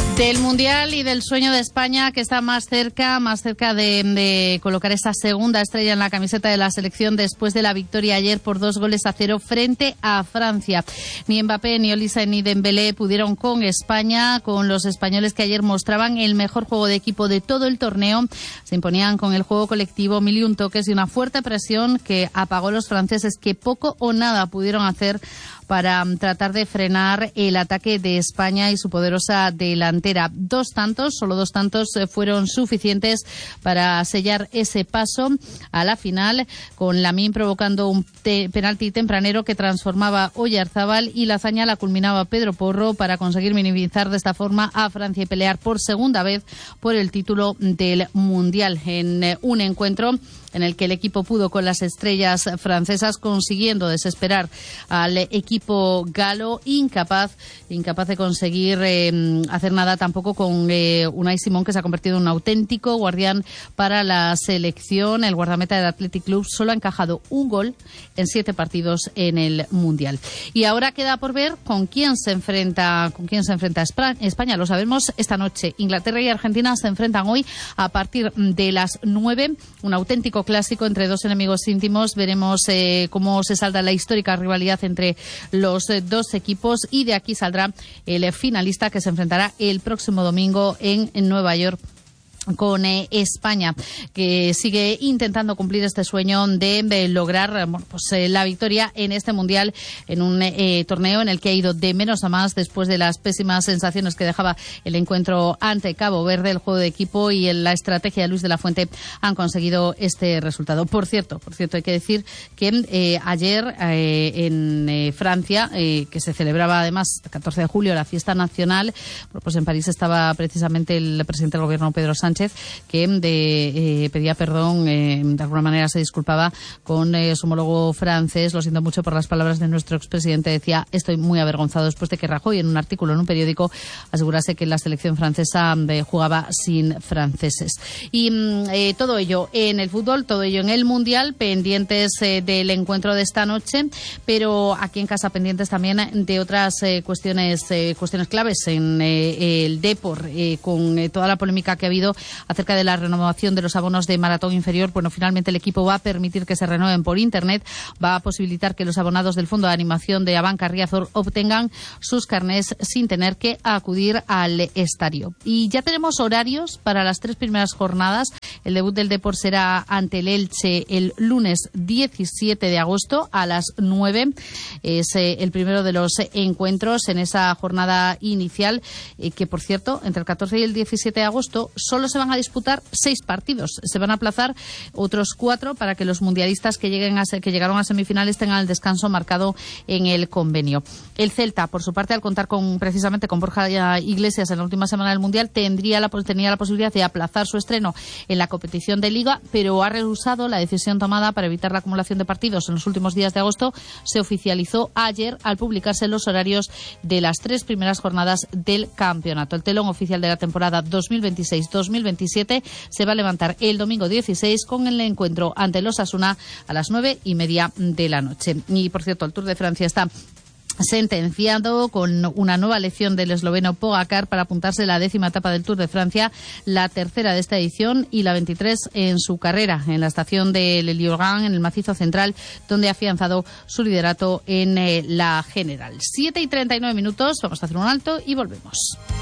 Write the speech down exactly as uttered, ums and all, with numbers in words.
Del Mundial y del sueño de España, que está más cerca, más cerca de, de colocar esta segunda estrella en la camiseta de la selección después de la victoria ayer por dos goles a cero frente a Francia. Ni Mbappé, ni Olise, ni Dembélé pudieron con España, con los españoles que ayer mostraban el mejor juego de equipo de todo el torneo. Se imponían con el juego colectivo, mil y un toques y una fuerte presión que apagó a los franceses, que poco o nada pudieron hacer para tratar de frenar el ataque de España y su poderosa delantera. Dos tantos, solo dos tantos fueron suficientes para sellar ese paso a la final, con Lamine provocando un te- penalti tempranero que transformaba Oyarzábal, y la hazaña la culminaba Pedro Porro para conseguir minimizar de esta forma a Francia y pelear por segunda vez por el título del Mundial, en un encuentro en el que el equipo pudo con las estrellas francesas, consiguiendo desesperar al equipo galo, incapaz incapaz de conseguir eh, hacer nada tampoco con eh, Unai Simón, que se ha convertido en un auténtico guardián para la selección. El guardameta del Athletic Club solo ha encajado un gol en siete partidos en el Mundial. Y ahora queda por ver con quién se enfrenta con quién se enfrenta España. Lo sabemos esta noche. Inglaterra y Argentina se enfrentan hoy a partir de las nueve. Un auténtico clásico entre dos enemigos íntimos. Veremos eh, cómo se salda la histórica rivalidad entre los eh, dos equipos, y de aquí saldrá el eh, finalista, que se enfrentará el próximo domingo en, en Nueva York con eh, España, que sigue intentando cumplir este sueño de, de lograr bueno, pues, eh, la victoria en este Mundial, en un eh, torneo en el que ha ido de menos a más después de las pésimas sensaciones que dejaba el encuentro ante Cabo Verde. El juego de equipo y la estrategia de Luis de la Fuente han conseguido este resultado. Por cierto, por cierto hay que decir que eh, ayer eh, en eh, Francia, eh, que se celebraba además el catorce de julio la fiesta nacional, bueno, pues en París estaba precisamente el presidente del gobierno, Pedro Sánchez, que de, eh, pedía perdón, eh, de alguna manera se disculpaba con eh, su homólogo francés. Lo siento mucho por las palabras de nuestro expresidente. Decía: estoy muy avergonzado después de que Rajoy, en un artículo en un periódico, asegurase que la selección francesa eh, jugaba sin franceses. Y eh, todo ello en el fútbol, todo ello en el Mundial, pendientes eh, del encuentro de esta noche, pero aquí en casa pendientes también de otras eh, cuestiones eh, cuestiones claves en eh, el Depor, eh, con eh, toda la polémica que ha habido acerca de la renovación de los abonos de maratón inferior. Bueno, finalmente el equipo va a permitir que se renueven por Internet, va a posibilitar que los abonados del Fondo de Animación de Abanca Riazor obtengan sus carnés sin tener que acudir al estadio. Y ya tenemos horarios para las tres primeras jornadas. El debut del Depor será ante el Elche el lunes diecisiete de agosto a las nueve. Es eh, el primero de los encuentros en esa jornada inicial, eh, que por cierto, entre el catorce y el diecisiete de agosto solo se van a disputar seis partidos. Se van a aplazar otros cuatro para que los mundialistas que lleguen a que llegaron a semifinales tengan el descanso marcado en el convenio. El Celta, por su parte, al contar con precisamente con Borja Iglesias en la última semana del Mundial, tendría la, tenía la posibilidad de aplazar su estreno en la competición de Liga, pero ha rehusado la decisión tomada para evitar la acumulación de partidos en los últimos días de agosto. Se oficializó ayer al publicarse los horarios de las tres primeras jornadas del campeonato. El telón oficial de la temporada dos mil veintiséis dos mil veintisiete se va a levantar el domingo dieciséis con el encuentro ante los Osasuna a las nueve y media de la noche. Y por cierto, el Tour de Francia está sentenciado con una nueva elección del esloveno Pogačar para apuntarse la décima etapa del Tour de Francia, la tercera de esta edición y la veintitrés en su carrera, en la estación de Le Liorgan, en el macizo central, donde ha afianzado su liderato en eh, la general. siete y treinta y nueve minutos, vamos a hacer un alto y volvemos.